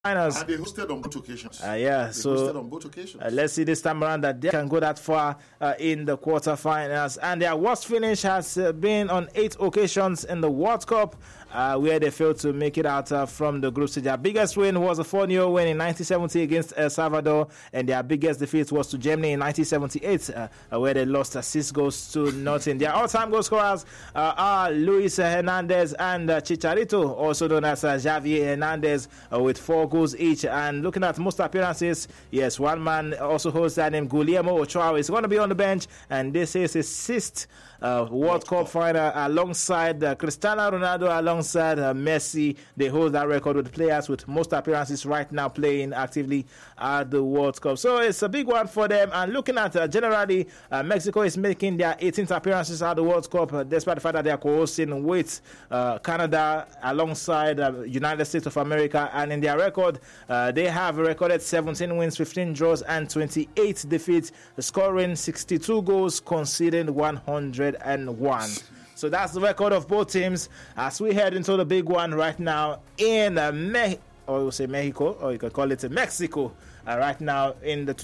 finals. And they hosted on both occasions. Hosted on both occasions. Let's see this time around that they can go that far in the quarterfinals. And their worst finish has been on 8 occasions in the World Cup, where they failed to make it out from the group stage. Their biggest win was a 4-0 win in 1970 against El Salvador, and their biggest defeat was to Germany in 1978, where they lost 6-0. Their all-time goal scorers are Luis Hernandez and Chicharito, also known as Javier Hernandez, with 4 goals each. And looking at most appearances, yes, one man also holds that name. Guillermo Ochoa is going to be on the bench, and this is his 6th World Cup final alongside Cristiano Ronaldo, alongside Messi. They hold that record with players with most appearances right now playing actively at the World Cup. So it's a big one for them. And looking at generally, Mexico is making their 18th appearances at the World Cup, despite the fact that they are co-hosting with Canada alongside United States of America. And in their record, they have recorded 17 wins, 15 draws, and 28 defeats, scoring 62 goals, conceding 101. So that's the record of both teams as we head into the big one right now in Mexico, or you can call it Mexico, right now in the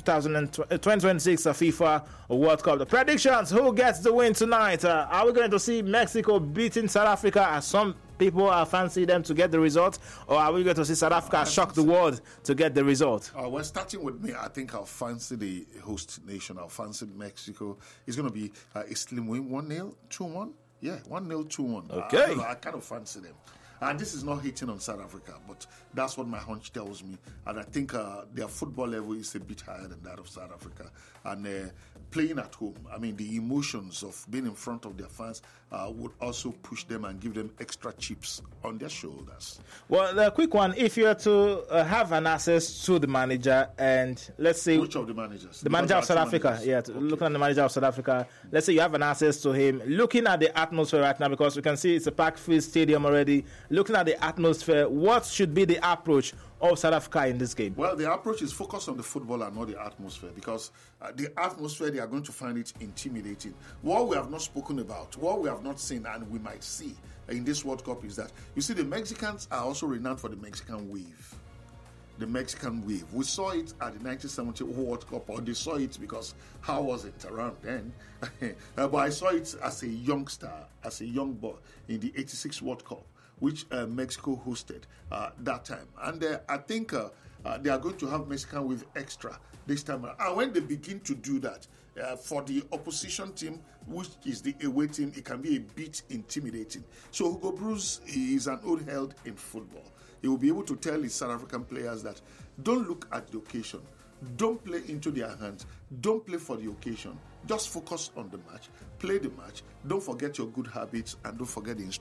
2026 FIFA World Cup. The predictions: who gets the win tonight? Are we going to see Mexico beating South Africa, as some people fancy them to get the result, or are we going to see South Africa shock the world to get the result? Well, starting with me, I think I'll fancy the host nation. I'll fancy Mexico. It's going to be a slim win, 1-0, 2-1. Yeah, 1-0, 2-1. Okay. I kind of fancy them. And this is not hitting on South Africa, but that's what my hunch tells me. And I think their football level is a bit higher than that of South Africa. And playing at home, I mean, the emotions of being in front of their fans would also push them and give them extra chips on their shoulders. Well, the quick one, if you are to have an access to the manager, and let's say... Which of the managers? The manager of South Africa. Managers. Yeah, looking at the manager of South Africa. Let's say you have an access to him. Looking at the atmosphere right now, because we can see it's a packed-filled stadium already. Looking at the atmosphere, what should be the approach of South Africa in this game? Well, the approach is focused on the football and not the atmosphere, because the atmosphere, they are going to find it intimidating. What we have not spoken about, what we have not seen, and we might see in this World Cup is that, you see, the Mexicans are also renowned for the Mexican wave. The Mexican wave. We saw it at the 1970 World Cup, or they saw it because how was it around then? But I saw it as a youngster, as a young boy in the 86 World Cup, which Mexico hosted that time. And I think they are going to have Mexican wave extra this time around. And when they begin to do that, for the opposition team, which is the away team, it can be a bit intimidating. So Hugo Broos is an old held in football. He will be able to tell his South African players that don't look at the occasion. Don't play into their hands. Don't play for the occasion. Just focus on the match. Play the match. Don't forget your good habits, and don't forget the